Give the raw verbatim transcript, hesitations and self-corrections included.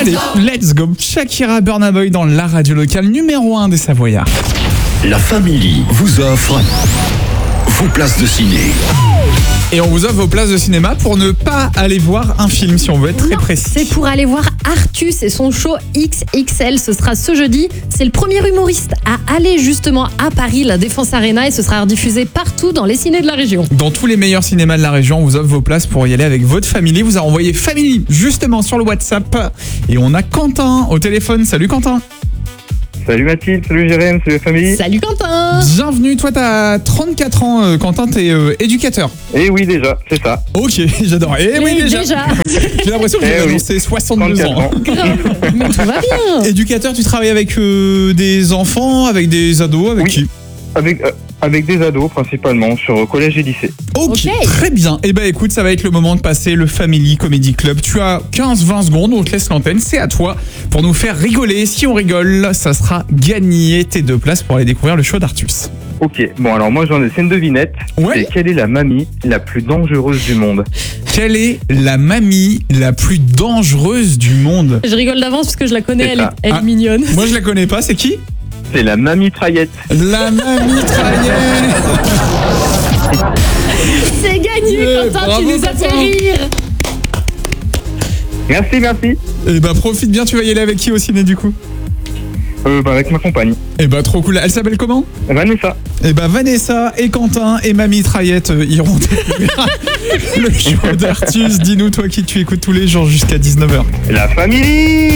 Allez, let's go. Shakira, Burna Boy dans la radio locale numéro un des Savoyards. La Family vous offre vos places de ciné. Et on vous offre vos places de cinéma pour ne pas aller voir un film, si on veut être très Non, précis. c'est pour aller voir Artus et son show X X L. Ce sera ce jeudi. C'est le premier humoriste à aller justement à Paris, la Défense Arena, et ce sera rediffusé partout dans les cinés de la région. Dans tous les meilleurs cinémas de la région, on vous offre vos places pour y aller avec votre famille. Vous a envoyé famille justement sur le WhatsApp. Et on a Quentin au téléphone. Salut Quentin. Salut Mathilde, salut Jérém, salut la famille. Salut Quentin. Bienvenue, toi t'as trente-quatre ans, euh, Quentin, t'es euh, éducateur. Eh oui déjà, c'est ça. Ok, j'adore. Eh oui, Et déjà. déjà. J'ai l'impression que Eh j'ai oui. annoncé soixante-deux trente-quatre ans. ans. Grave. Mais tout va bien. Éducateur, tu travailles avec euh, des enfants, avec des ados, avec Oui. qui? Avec, euh, avec des ados principalement sur collège et lycée. Ok, Ok. très bien. Eh ben écoute, ça va être le moment de passer le Family Comedy Club. Tu as quinze vingt secondes, on te laisse l'antenne, c'est à toi pour nous faire rigoler. Si on rigole, ça sera gagné tes deux places pour aller découvrir le show d'Artus. Ok, bon alors moi j'en ai, c'est une devinette. Ouais. C'est quelle est la mamie la plus dangereuse du monde? Quelle est la mamie la plus dangereuse du monde? Je rigole d'avance parce que je la connais, C'est elle, est- ça. elle Ah. est mignonne. Moi je la connais pas, c'est qui? C'est la mamie traillette. La mamie traillette. C'est gagné, Yeah, Quentin, bravo, tu nous as fait Quentin. rire. Merci, merci. Eh ben profite bien, tu vas y aller avec qui au ciné du coup? Euh, bah, avec ma compagne, Eh ben trop cool. Elle s'appelle comment? Vanessa. Eh ben Vanessa et Quentin et Mamie Traillette euh, iront découvrir le show d'Artus. Dis-nous toi qui tu écoutes tous les jours jusqu'à dix-neuf heures. La famille.